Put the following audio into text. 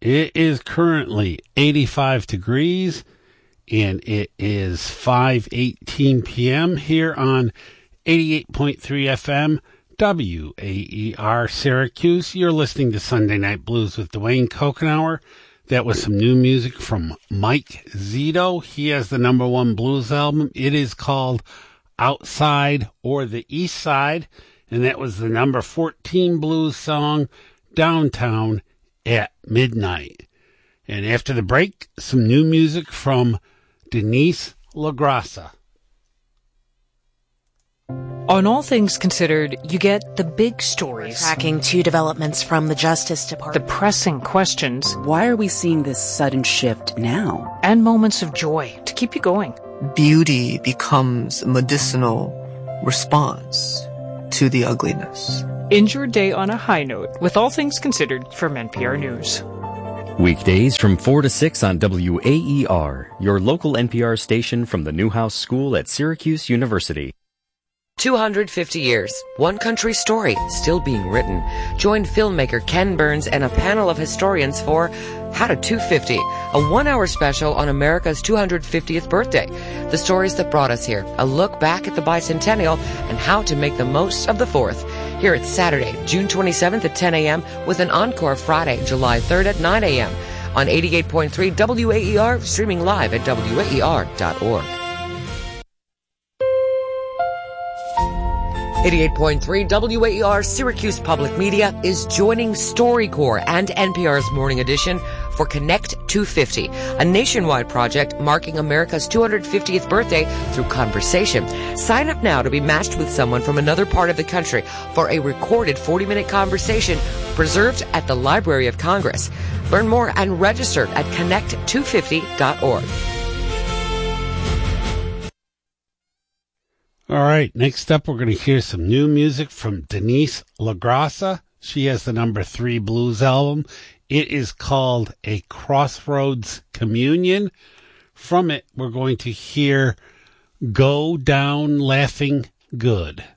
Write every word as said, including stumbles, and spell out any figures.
It is currently eighty-five degrees, and it is five eighteen p.m. here on eighty-eight point three F M, W A E R Syracuse. You're listening to Sunday Night Blues with Dwayne Kokenauer. That was some new music from Mike Zito. He has the number one blues album. It is called Outside or the East Side, and that was the number fourteen blues song, Downtown at Midnight. And after the break, some new music from Denise LaGrassa. On All Things Considered, you get the big stories. Tracking two developments from the Justice The Department. pressing questions. Why are we seeing this sudden shift now? And moments of joy to keep you going. Beauty becomes a medicinal response to the ugliness. End your day on a high note with All Things Considered from N P R News. Weekdays from four to six on W A E R, your local N P R station from the Newhouse School at Syracuse University. two hundred fifty years, one country story still being written. Join filmmaker Ken Burns and a panel of historians for How to two fifty, a one-hour special on America's two hundred fiftieth birthday. The stories that brought us here, a look back at the bicentennial, and how to make the most of the fourth. Here it's Saturday, June twenty-seventh at ten a.m. with an encore Friday, July third at nine a.m. on eighty-eight point three W A E R, streaming live at W A E R dot org. eighty-eight point three W A E R Syracuse Public Media is joining StoryCorps and N P R's Morning Edition for Connect two fifty, a nationwide project marking America's two hundred fiftieth birthday through conversation. Sign up now to be matched with someone from another part of the country for a recorded forty-minute conversation preserved at the Library of Congress. Learn more and register at connect two fifty dot org. All right, next up we're going to hear some new music from Denise LaGrassa. She has the number three blues album. It is called A Crossroads Communion. From it, we're going to hear Go Down Laughing Good.